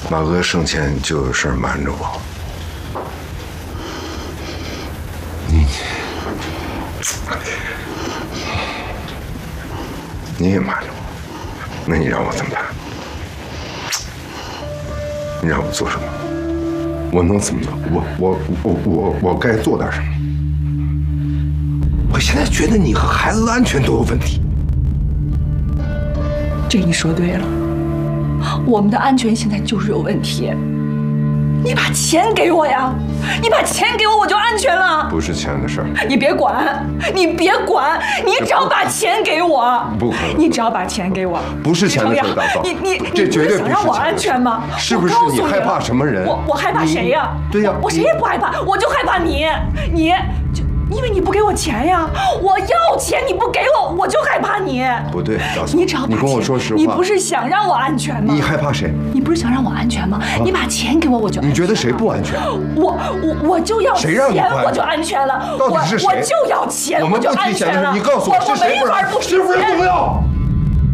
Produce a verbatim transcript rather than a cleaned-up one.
马哥生前就有事瞒着我，你你也瞒着我，那你让我怎么办？你让我做什么？我能怎么做？我我我我我该做点什么？我现在觉得你和孩子的安全都有问题。 这你说对了，我们的安全现在就是有问题。你把钱给我呀！你把钱给我，我就安全了。 不是钱的事儿。 你别管，你别管，你只要把钱给我。 不可能。 你只要把钱给我。 不是钱的事儿，大嫂。 你你这绝对不是想让我安全吗？ 是不是你害怕什么人？ 我我害怕谁呀？ 对呀， 我谁也不害怕，我就害怕你，你就。因为你不给我钱呀，我要钱你不给我，我就害怕你。 不对，大嫂， 你只要你跟我说实话， 你不是想让我安全吗？ 你害怕谁？ 你不是想让我安全吗？啊、你把钱给我，我就安全了。 你觉得谁不安全？ 我我我就要钱， 谁让你我就安全了。 到底是谁？ 我我就要钱， 我们不提钱的事，你告诉我是谁不让？ 我没法不是不是重要？